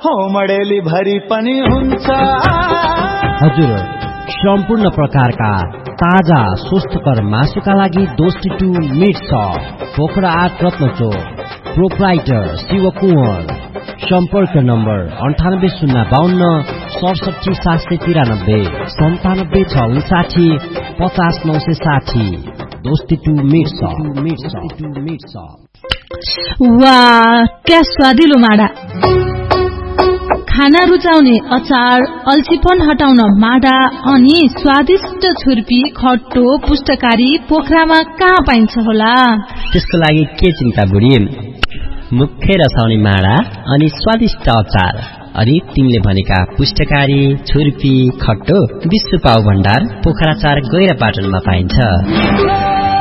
हो मडेली भरि पनि हुन्छ। हजुर, सम्पूर्ण प्रकारका ताजा स्वस्थकर मासुका लागि दोस्ती टु मिट छ। पोखरा 8 रत्नचोक। प्रोप्राइटर शिव कुँवर। सम्पर्क नम्बर 9805 67 793 97 659 50 960। दोस्ती टु मिट छ। वाह, क्या स्वादिलो माडा! खाना रुचाउने अचार, अल्छीपन हटाउन माडा अनि स्वादिष्ट छुर्पी, खट्टो, पुष्टकारी पोखरामा कहाँ पाइन्छ होला? त्यसको लागि के चिन्ता बुढी, मुखै रसाउने माडा अनि स्वादिष्ट अचार अनि तिमीले भनेका पुष्टकारी, छुर्पी, खट्टो विश्व पाउ भण्डार पोखरा 4 गैरापाटनमा पाइन्छ।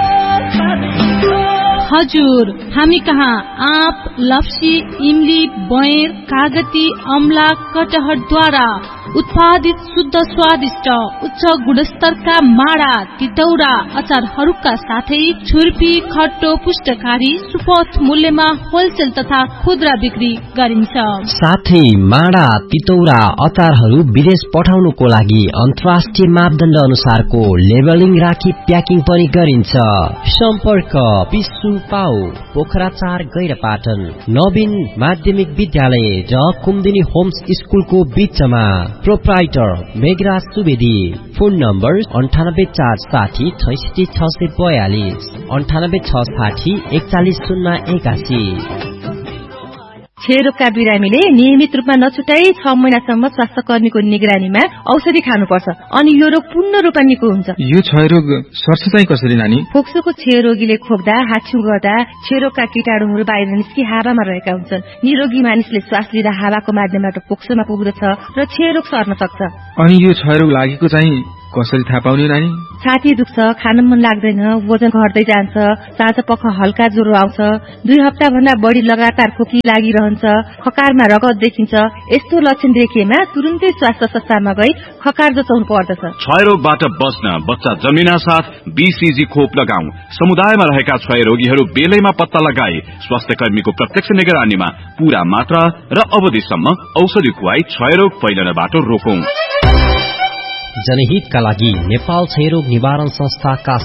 हजुर, हामी कहाँ आँप, लप्सी, इमली, बयेर, कागती, अमला, कटहरद्वारा उत्पादित शुद्ध स्वादिष्ट उच्च गुणस्तरका माडा, तितौरा, अचारहरूका साथै छुर्पी, खट्टो, पुष्टकारी सुपथ मूल्यमा होलसेल तथा खुद्रा बिक्री गरिन्छ। साथै माडा, तितौरा, अचारहरू विदेश पठाउनुको लागि अन्तर्राष्ट्रिय मापदण्ड अनुसारको लेबलिङ राखी प्याकिङ पनि गरिन्छ। सम्पर्क विश्व पाउ पोखरा 4 गैरापाटन, नवीन माध्यमिक विद्यालय र कुमुदिनी होम्स स्कुलको बीचमा। Proprietor Meghraj Subedi. Phone number 98 460 66 642 98 660 41 081। क्षयरोगका बिरामीले नियमित रूपमा नछुटाई 6 महिनासम्म स्वास्थ्य कर्मीको निगरानीमा औषधि खानुपर्छ अनि यो रोग पूर्ण रूपमा निको हुन्छ। यो क्षयरोग सर्छ चाहिँ कसरी नानी? फोक्सोको क्षयरोगीले खोक्दा, हाछ्यु गर्दा क्षयरोगका कीटाणुहरू बाहिर निस्कि हावामा रहेका हुन्छन्। निरोगी मानिसले श्वास लिँदा हावाको माध्यमबाट फोक्सोमा पुग्दछ र क्षयरोग सर्न सक्छ। अनि यो क्षयरोग लागेको चाहिँ कसरी थाहा पाउने नानी? छाती दुख्छ, खान मन लाग्दैन, वजन घट्दै जान्छ, साँझ पख हल्का ज्वरो आउँछ, 2 हप्ता भन्दा बढी लगातार खोकी लागिरहन्छ, खकारमा रगत देखिन्छ। यस्तो लक्षण देखिएमा तुरुन्तै स्वास्थ्य संस्थामा गई खकार जचाउनु पर्दछ। क्षयरोगबाट बच्न बच्चा जन्मिना साथ बीसीजी खोप लगाऊ। समुदायमा रहेका क्षयरोगीहरू बेलैमा पत्ता लगाए स्वास्थ्य कर्मीको प्रत्यक्ष निगरानीमा पूरा मात्रा र अवधिसम्म औषधि खुवाई क्षयरोग फैलनबाट रोकौं। जनहितका लागि नेपाल क्षयरोग निवारण संस्थाका